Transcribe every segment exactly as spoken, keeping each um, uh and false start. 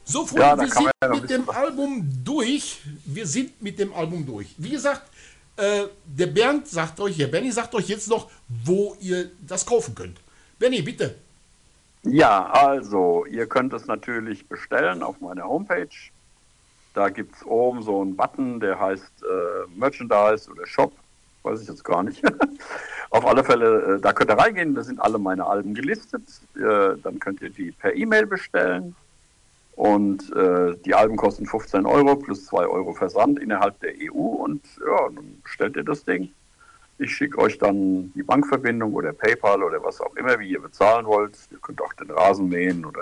So, Ja, Freunde, da wir kann sind man ja noch ein mit bisschen dem was. Album durch. Wir sind mit dem Album durch. Wie gesagt, äh, der Bernd sagt euch, der Benny sagt euch jetzt noch, wo ihr das kaufen könnt. Benny, bitte. Ja, also, ihr könnt es natürlich bestellen auf meiner Homepage. Da gibt es oben so einen Button, der heißt äh, Merchandise oder Shop. Weiß ich jetzt gar nicht. Auf alle Fälle, äh, da könnt ihr reingehen, da sind alle meine Alben gelistet. Äh, dann könnt ihr die per E-Mail bestellen. Und äh, die Alben kosten fünfzehn Euro plus zwei Euro Versand innerhalb der E U. Und ja, dann bestellt ihr das Ding. Ich schicke euch dann die Bankverbindung oder PayPal oder was auch immer, wie ihr bezahlen wollt. Ihr könnt auch den Rasen mähen oder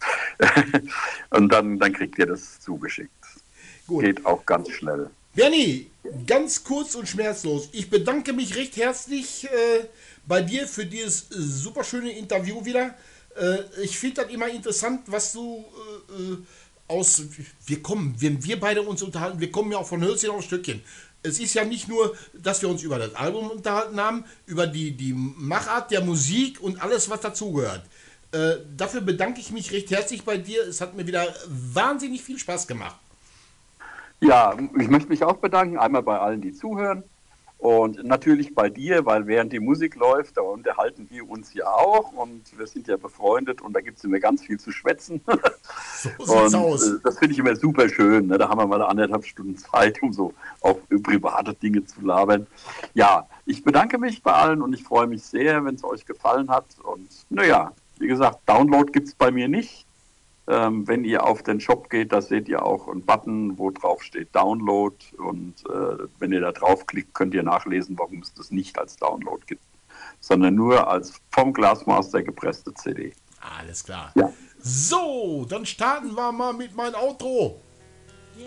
und dann, dann kriegt ihr das zugeschickt. Gut. Geht auch ganz schnell. Benny, ganz kurz und schmerzlos. Ich bedanke mich recht herzlich äh, bei dir für dieses äh, super schöne Interview wieder. Äh, ich finde das immer interessant, was du äh, äh, aus. Wir kommen, wenn wir beide uns unterhalten, wir kommen ja auch von Hölzchen auf Stöckchen. Es ist ja nicht nur, dass wir uns über das Album unterhalten haben, über die, die Machart der Musik und alles, was dazugehört. Äh, dafür bedanke ich mich recht herzlich bei dir. Es hat mir wieder wahnsinnig viel Spaß gemacht. Ja, ich möchte mich auch bedanken, einmal bei allen, die zuhören und natürlich bei dir, weil während die Musik läuft, da unterhalten wir uns ja auch und wir sind ja befreundet und da gibt es immer ganz viel zu schwätzen. So sieht's Und aus. äh, das finde ich immer super schön. Ne? Da haben wir mal anderthalb Stunden Zeit, um so auf private Dinge zu labern. Ja, ich bedanke mich bei allen und ich freue mich sehr, wenn es euch gefallen hat. Und naja, wie gesagt, Download gibt es bei mir nicht. Ähm, wenn ihr auf den Shop geht, da seht ihr auch einen Button, wo drauf steht Download. Und äh, wenn ihr da draufklickt, könnt ihr nachlesen, warum es das nicht als Download gibt, sondern nur als vom Glassmaster gepresste C D. Alles klar. Ja. So, dann starten wir mal mit meinem Outro.